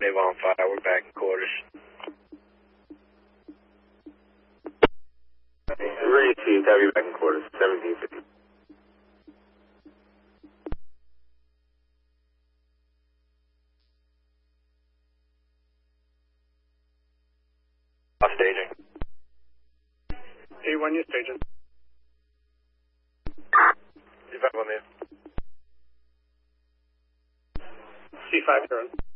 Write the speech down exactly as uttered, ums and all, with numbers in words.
Avon five, we're back in quarters. Ready to have you back in quarters, seventeen fifty. Off staging. A one, you're staging. C five on there. C five, turn.